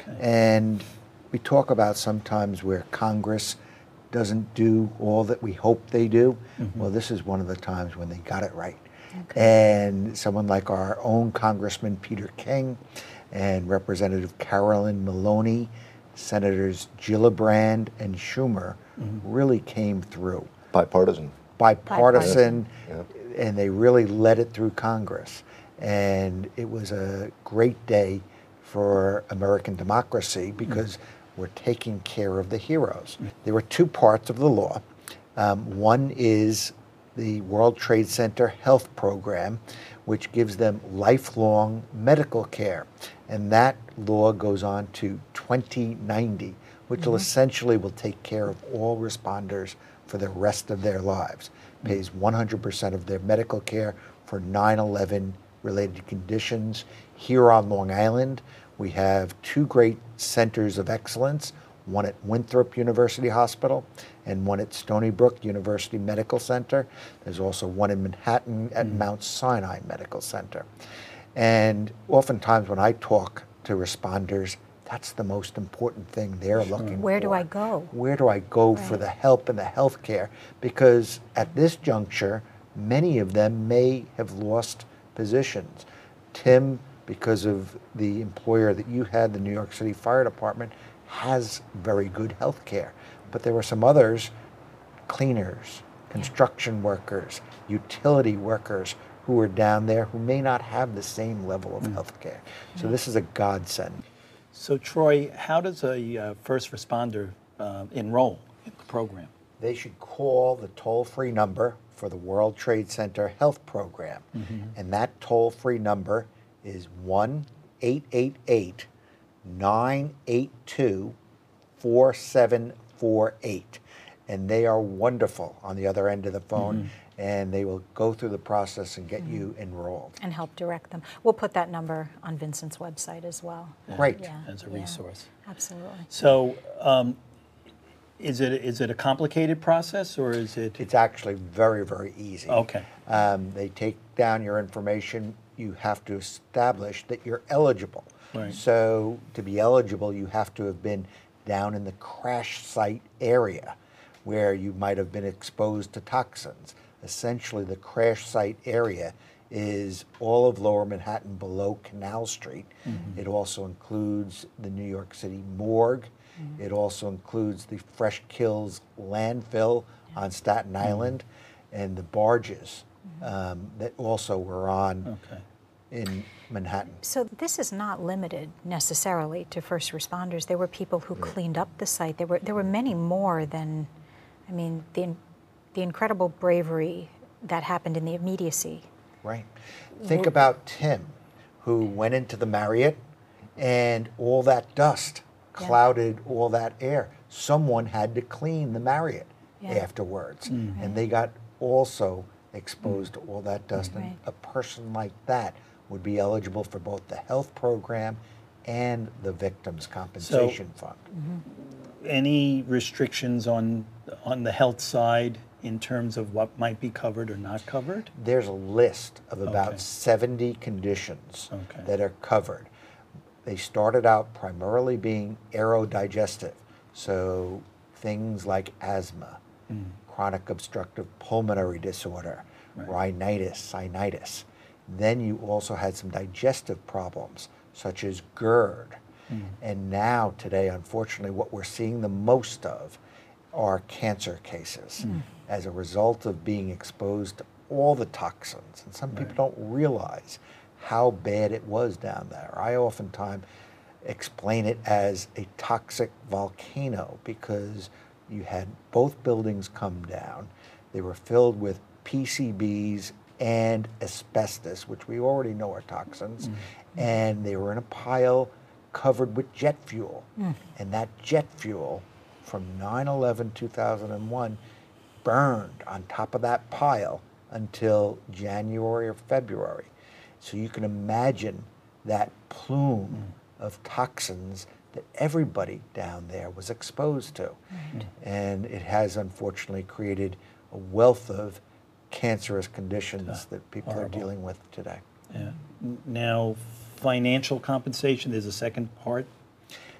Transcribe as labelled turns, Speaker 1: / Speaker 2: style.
Speaker 1: Okay.
Speaker 2: And we talk about sometimes where Congress doesn't do all that we hope they do. Well, this is one of the times when they got it right. And someone like our own Congressman Peter King and Representative Carolyn Maloney, Senators Gillibrand and Schumer really came through. Bipartisan, and they really led it through Congress. And it was a great day for American democracy because we're taking care of the heroes. There were two parts of the law. One is the World Trade Center Health Program, which gives them lifelong medical care. And that law goes on to 2090, which will essentially will take care of all responders for the rest of their lives. Pays 100% of their medical care for 9/11 related conditions. Here on Long Island, we have two great centers of excellence, one at Winthrop University Hospital and one at Stony Brook University Medical Center. There's also one in Manhattan at Mount Sinai Medical Center. And oftentimes when I talk to responders, that's the most important thing they're looking for.
Speaker 3: Where do I go?
Speaker 2: Where do I go for the help and the health care? Because at this juncture, many of them may have lost positions. Tim, because of the employer that you had, the New York City Fire Department, has very good health care. But there were some others, cleaners, construction workers, utility workers, who are down there who may not have the same level of health care. So this is a godsend.
Speaker 1: So Troy, how does a first responder enroll in the program?
Speaker 2: They should call the toll-free number for the World Trade Center Health Program. And that toll-free number is 1-888-982-4748. And they are wonderful on the other end of the phone. And they will go through the process and get you enrolled.
Speaker 3: And help direct them. We'll put that number on Vincent's website as well.
Speaker 2: Great.
Speaker 3: Yeah,
Speaker 1: As a resource.
Speaker 3: absolutely.
Speaker 1: So is it a complicated process, or is it?
Speaker 2: It's actually very, very easy.
Speaker 1: Okay.
Speaker 2: They take down your information. You have to establish that you're eligible.
Speaker 1: Right.
Speaker 2: So to be eligible, you have to have been down in the crash site area where you might have been exposed to toxins. Essentially, the crash site area is all of Lower Manhattan below Canal Street. It also includes the New York City morgue. It also includes the Fresh Kills landfill on Staten Island and the barges that also were on in Manhattan.
Speaker 3: So this is not limited necessarily to first responders. There were people who cleaned up the site. There were many more than, I mean, the incredible bravery that happened in the immediacy.
Speaker 2: Right. Think about Tim, who went into the Marriott and all that dust clouded all that air. Someone had to clean the Marriott afterwards. And they got also exposed to all that dust. And a person like that would be eligible for both the health program and the Victims' Compensation Fund.
Speaker 1: Any restrictions on the health side in terms of what might be covered or not covered?
Speaker 2: There's a list of about 70 conditions that are covered. They started out primarily being aerodigestive, so things like asthma, chronic obstructive pulmonary disorder, rhinitis, sinusitis. Then you also had some digestive problems, such as GERD. And now, today, unfortunately, what we're seeing the most of are cancer cases as a result of being exposed to all the toxins. And some people don't realize how bad it was down there. I oftentimes explain it as a toxic volcano because you had both buildings come down. They were filled with PCBs and asbestos, which we already know are toxins, and they were in a pile covered with jet fuel. And that jet fuel from 9/11/2001 burned on top of that pile until January or February. So you can imagine that plume of toxins that everybody down there was exposed to. And it has unfortunately created a wealth of cancerous conditions that people are dealing with today.
Speaker 1: Now, financial compensation, there's a second part?